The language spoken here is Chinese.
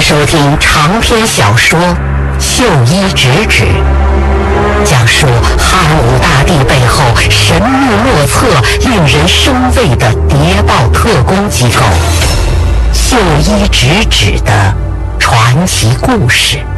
收听长篇小说《秀衣直指》，讲述汉武大帝背后神秘莫测、令人生畏的谍报特工机构——秀衣直指的传奇故事。